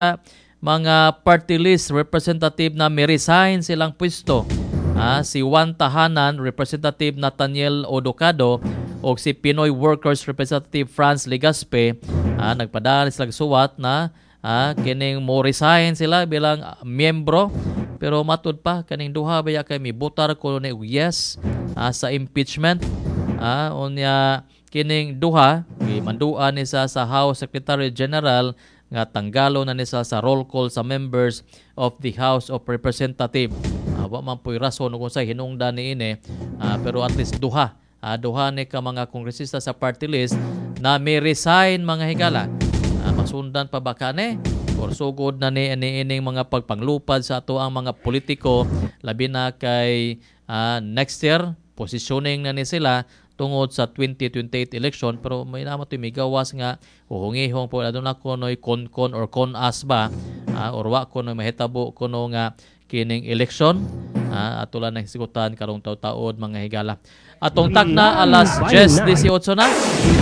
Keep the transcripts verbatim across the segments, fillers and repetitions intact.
mga party list representative na may-resign silang pwesto. Ah, si Juan Tahanan, Representative Nathaniel Odocado, o si Pinoy Workers Representative Franz Legaspe, ah, nagpadala silang suwat na ah, kining mo resign sila bilang miyembro. Pero matud pa, kaning duha baya kay mibutar ko ni yes ah, sa impeachment. Ah, unya kining duha, manduan ni sa sa House Secretary General nga tanggalo na nisa sa roll call sa members of the House of Representatives. Uh, wa man po'y rason kung sa hinungdan ni ini, uh, pero at least duha. Uh, duha ni ka mga kongresista sa party list na may resign mga higala. Uh, masundan pa ba ka ni? Or sugod na ni ining mga pagpanglupad sa ato ang mga politiko, labi na kay uh, next year, positioning na ni sila tungod sa twenty twenty-eight election, pero may naman ito may gawas nga uhungihong po adun ako no'y kon-kon or kon-as ba uh, or wa ko no'y mahitabo ko no nga kining election uh, atulan ng sigutan karong taw-taod mga higala. Atong takna alas ten eighteen na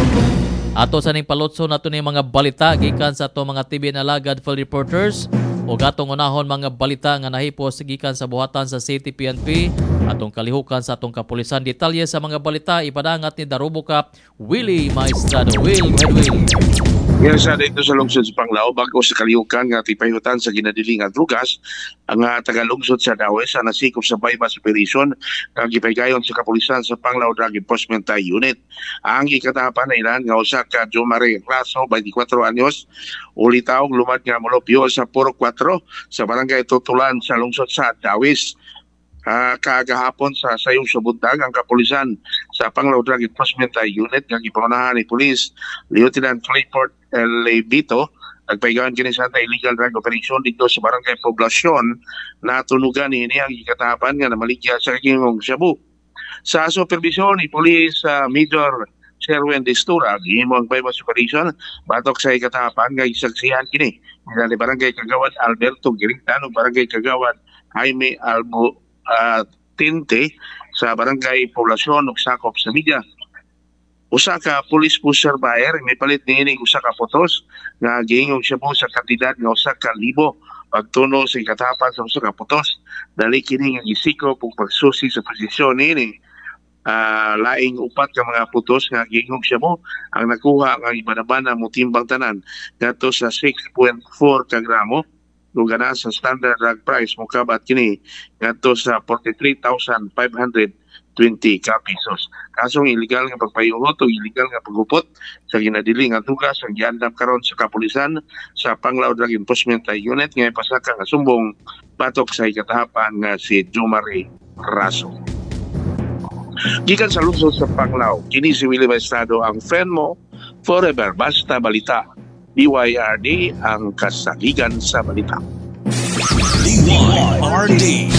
ato sa ning palutso nato ni mga balita gikan sa ato mga T V na alagad full reporters o gatong unahon mga balita nga nahipos gikan sa buhatan sa City P N P atong kalihukan sa atong kapulisan. Detalye sa mga balita ipadangat ni Darubo Cup Willie Maestrado. Will, head Will. Yes, sa dito sa lungsod sa Panglao, bago sa kalihukan nga tipahiutan sa ginadiling at drugas, ang uh, tagalungsod sa Dawes sa nasikop sa bypass operation nga gipaygayon sa kapulisan sa Panglao Drug Enforcement Unit. Ang ikatapan na ilan nga usa ka Jomare Raso, twenty-four anyos, ulitaw lumad nga molopyo sa Puro four sa barangay Tutulan sa lungsod sa Dawes. Uh, kagahapon sa sayong subundag ang kapulisan sa Panglao Drug Enforcement Unit nga gipangunahan ni Police Lieutenant Clifford L. Bito nagpaygawan kini sa illegal drug operation dito sa barangay Poblasyon na tunugan ni ang ikatapan nga namaligya sa kingong Shabu. Sa supervision ni Police uh, Major Sherwin Destura gihimo ang bypass operation batok sa ikatapan nga isaksihan kini ni barangay Kagawad Alberto Giringtan ug barangay Kagawad Jaime Albo Uh, Tinte sa barangay Poblasyon ug sakop sa Miga. Usa ka police pusher buyer may palit niining usa ka putos nga gihingog siya po sa kantidad nga usa ka libo pagtuno sa ikatapan sa usa ka putos. Dali kini nga gisiko ug pagsusi sa posisyon niini. Uh, laing upat ka mga putos nga gihingog siya mo ang nakuha ang ibanabana mo timbang tanan ngadto sa six point four ka gramo. Lugana sa standard drug price mo kabat kini ngadto sa forty-three thousand five hundred twenty ka pesos. Kasong illegal nga pagpayuhot o illegal nga paggupot sa ginadili nga tugas ang giandam karon sa kapulisan sa Panglao Drug Enforcement Unit nga pasaka nga sumbong batok sa ikatahapan nga si Jomare Raso. Gikan sa lungsod sa Panglao, kini si Willie Maestrado ang friend mo forever basta balita. D Y R D ang kasaligan sa balita. D Y R D.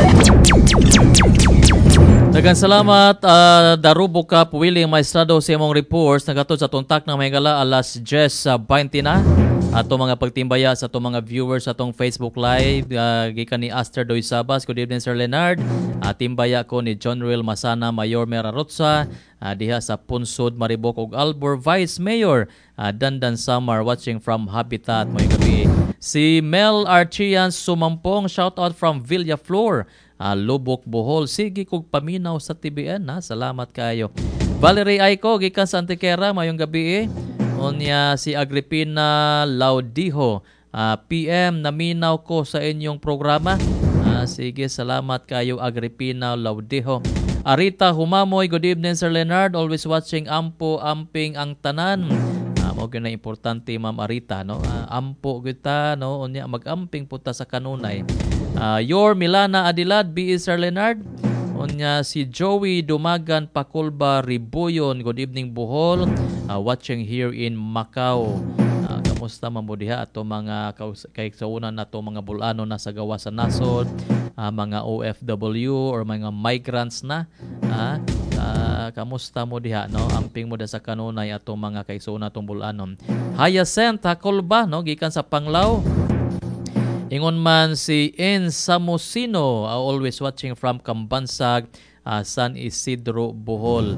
Daghang salamat uh, Darubo Cup Willie Maestrado sa imong reports nagatod sa tuntak ng Megala alas ten twenty na. Ato mga pagtimbaya sa atong mga viewers sa atong Facebook Live uh, gikan ni Aster Doy Sabas. Good evening Sir Leonard. Uh, timbaya ko ni John Real Masana Mayor Merarotsa uh, diha sa Punsod Maribok ug Albor Vice Mayor uh, Dandan Samar watching from Habitat mo gabi. Si Mel Archian Sumampong shout out from Villaflor uh, Lubok Bohol. Sige kog paminaw sa T B N ha. Salamat kayo. Valerie Aiko gikan sa Antequera mayong gabi eh. Unya si Agripina Laudiho, uh, P M naminaw ko sa inyong programa. Uh, sige, salamat kayo Agripina Laudiho. Arita Humamoy, good evening Sir Leonard, always watching ampo amping ang tanan. Uh, mo gyud na importante Ma'am Arita no. Uh, ampo kita no, unya magamping puta sa kanunay. Uh, your Milana Adilad, B E Sir Leonard. Unya si Joey Dumagan Pakulba Ribuyon, good evening Bohol, uh, watching here in Macau. Uh, kamusta mamudiha ato mga kay saunan nato mga bulano na sa gawa sa nasod, uh, mga O F W or mga migrants na. Uh, uh, kamusta mo diha no? Amping mo da sa kanunay ato mga kay saunan atong bulanon. Hyacinth Pakulba no gikan sa Panglao. Ingon man si In Samosino, uh, always watching from Kambansag, uh, San Isidro, Bohol.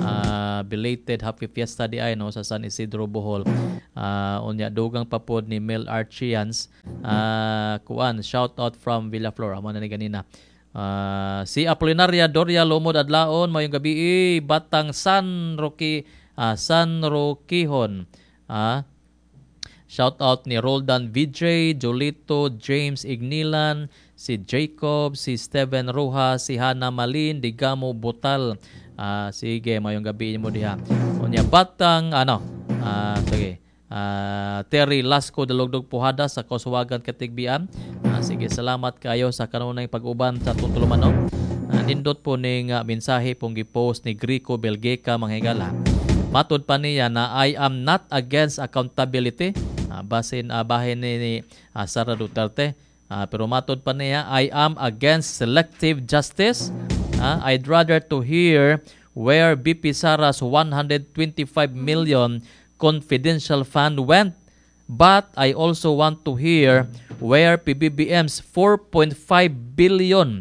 uh, belated happy fiesta di ay no sa San Isidro Bohol. Uh, unya dugang papod ni Mel Archians. Uh, kuan shout out from Villaflor amo na ni ganina. Uh, si Apolinaria Doria Lumod Adlaon mayong gabi eh, Batang San Roque uh, San Roquehon. Ah, uh, shout out ni Roldan V J, Jolito, James Ignilan, si Jacob, si Steven Rojas, si Hana Malin, Digamo Botal. Ah, uh, sige, mayong gabi mo diha. Unya Batang ano? Ah, uh, sige. Uh, Terry Lasco Dalugdog Puhada sa Koswagan Katigbian. Uh, sige, salamat kayo sa kanunay pag-uban sa tutuluman no. Uh, nindot po ning uh, mensahe pong gipost ni Grico Belgeca manghigala. Matud pa niya na I am not against accountability. Uh, basin uh, bahin ni, ni uh, Sara Duterte. Uh, pero matud pa niya I am against selective justice. Uh, I'd rather to hear where B P Sara's one hundred twenty-five million confidential fund went, but I also want to hear where P B B M's four point five billion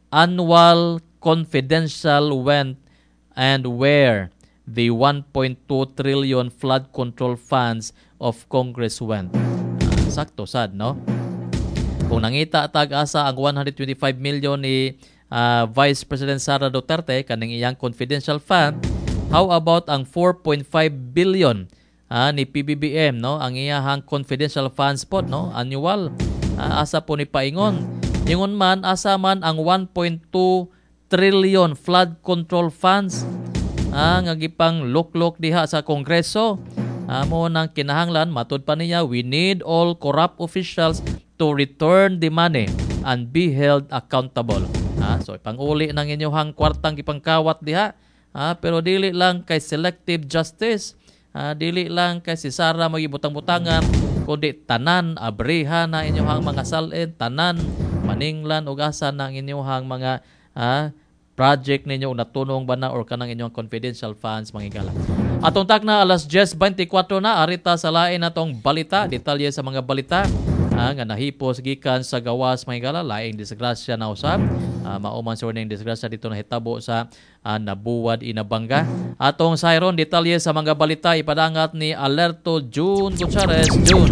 annual confidential went and where the one point two trillion flood control funds of Congress went. Uh, sakto sad no? Kung nangita tag-asa ang one hundred twenty-five million ni uh, Vice President Sara Duterte kaning iyang confidential fund, how about ang four point five billion Ah, ni P B B M no ang iyahang confidential funds pod no annual ah, asa po ni paingon ingon man asa man ang one point two trillion flood control funds ah, nga gipang luklok diha sa Kongreso amo ah, nang kinahanglan matud pa niya we need all corrupt officials to return the money and be held accountable ah, so ipanguli nang inyong kwartang gipangkawat diha ah, pero dili lang kay selective justice. Uh, dili lang kay si Sara magibutang-butangan kundi tanan abriha na inyong mga salin, tanan maninglan ug asa na inyong mga uh, project ninyo natunong ba na or kanang inyong confidential funds manghigala. Atong tak na alas ten twenty-four na arita sa lain natong balita, detalye sa mga balita uh, nga nahipos gikan sa gawas manghigala laing disgrasya na usab. Uh, mauman sa ning disgrasya dito na hitabo sa uh, Nabuwad Inabanga. Atong sayron detalye sa mga balita ipadangat ni Alerto June Gutierrez. June.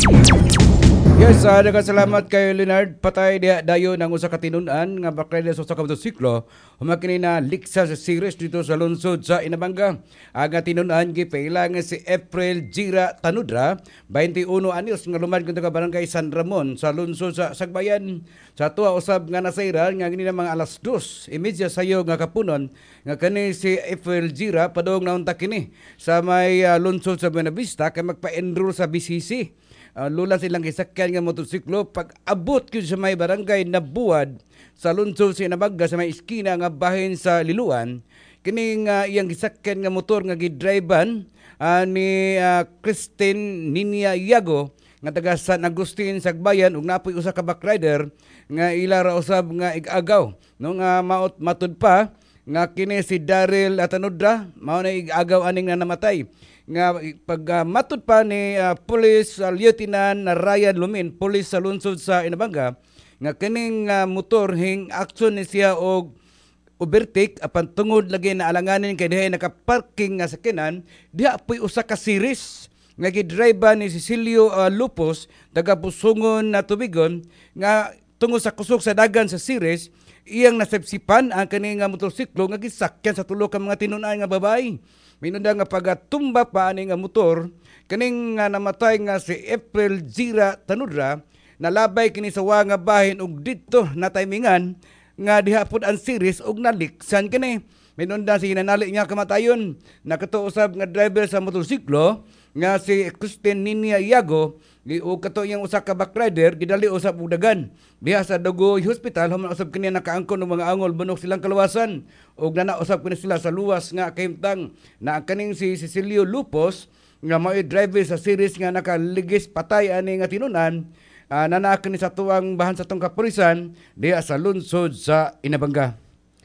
Yes, uh, nagkasalamat kay Leonard. Patay diya dayo ng usa ka tinun-an nga bakrede sa usa ka motosiklo. Humakini na liksa sa series dito sa lungsod sa Inabanga. Ang tinun-an gipaila nga si April Gira Tanudra, twenty-one anyos nga lumad kunta ka barangay San Ramon sa lungsod sa Sagbayan. Sa tuwa usab nga nasayran nga gini na mga alas dos imedya sayo nga kapunon nga kani si April Gira padong naunta kini sa may uh, lungsod sa Buenavista kay magpa-enroll sa B C C. Uh, lula silang isakyan nga motosiklo pag abot kyud sa may barangay Nabuwad sa lungsod sa Inabanga sa may iskina nga bahin sa Liluan kining uh, iyang gisakyan nga motor nga gidrivean uh, ni uh, Christine Ninia Iago nga taga San Agustin Sagbayan ug napoy usa ka backrider nga ila ra usab nga ig-agaw no nga maot matud pa nga kini si Daryl Tanudra mao na ig-agaw aning na namatay nga pag uh, matud pa ni uh, Police uh, Lieutenant Ryan Lumin, Police sa lungsod sa Inabanga, nga kining uh, motor hing action ni siya og overtake apan tungod lagi na alanganin kay diha naka-parking nga sakinan, diha po'y usa ka series nga gidrive ni Cecilio uh, Lupos taga Pusungon na Tubigon nga tungod sa kusog sa dagan sa series iyang nasepsipan ang kaning nga motorsiklo nga gisakyan sa tulo ka mga tinun-an nga babae. Minunda nga pagatumba pa ani nga motor kaning nga namatay nga si April Gira Tanudra nalabay kini sa wa nga bahin ug didto na timingan nga diha pud ang series ug naliksan kini. Minunda si nanali niya kamatayon nakato usab nga driver sa motorsiklo nga si Christine Ninia Iago ug kato iyang usa ka backrider gidali usab og dagan diha sa Dugoy Hospital human usab kini nakaangkon ng mga angol bunok silang kaluwasan ug nana usab kini sila sa luwas nga kahimtang na kaning si Cecilio Lupos nga mao driver sa series nga nakaligis patay ani nga tinunan uh, nana kini sa tuwang bahan sa tong kapulisan diha sa lungsod sa Inabanga.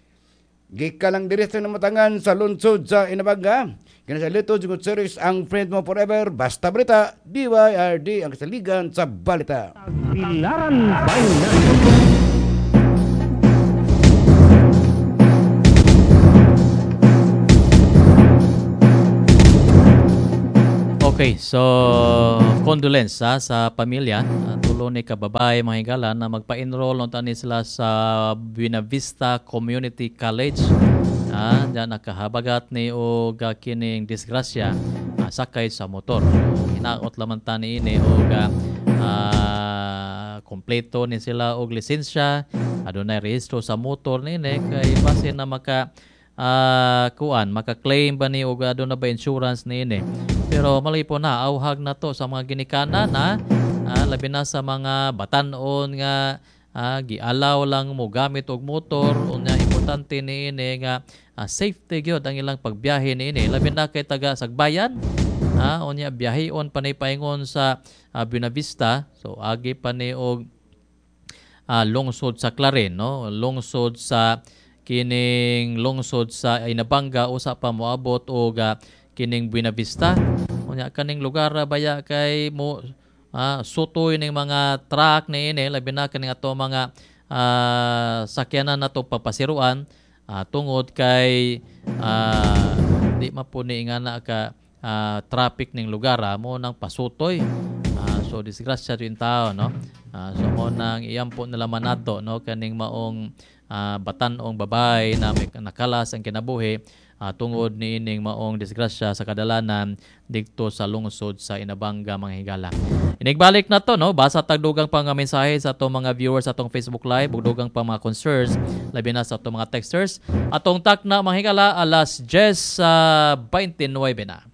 Gika lang diri sa namatangan sa lungsod sa Inabanga. Kaya sa Lito Jungot Series ang friend mo forever. Basta Balita, D Y R D ang kasaligan sa balita. Pilaran Bayan. Okay, so condolence ha, sa pamilya. Uh, tulo ni kababay mga higala na magpa-enroll no tani sila sa Buena Vista Community College. Ah, diyan nakahabagat ni og uh, kining disgrasya uh, sakay sa motor. Hinaot laman tani ini og uh, kompleto ni sila og lisensya, adunay rehistro sa motor nini kay base na maka uh, kuan maka-claim ba ni og aduna ba insurance nini. Pero malipo na, auhag na to sa mga ginikana na, ah, labi na sa mga batanon nga ah, gialaw lang mo gamit og motor. Unya importante ni ini nga ah, safety gyud ang ilang pagbiyahe ni ini. Labi na kay taga Sagbayan, ah, unya biyaheon panay paingon sa ah, Buena Vista. So agi pa ni og ah, lungsod sa Clarin, no? Lungsod sa kining lungsod sa Inabanga usa pa moabot og uh, kining Buena Vista. Unya kaning lugar baya kay mo ah, sutoy ning mga truck ni ini labi na kaning ato mga ah, sakyanan nato papasiruan ah, tungod kay ah, di mapuni nga na ka ah, traffic ning lugar ah, mo nang pasutoy. Ah, so disgrasya din tao no. Ah, so mo nang iyampo nila manato no kaning maong ah, batan-ong babay na may nakalas ang kinabuhi. Uh, tungod ni ining maong disgrasya sa kadalanan dikto sa lungsod sa Inabanga mga higala. Inigbalik na to no, basa tagdugang pa nga mensahe sa atong mga viewers atong Facebook Live, bugdugang pa mga concerns labi na sa atong mga texters. Atong tak na mga higala alas diyes uh, twenty-nine na.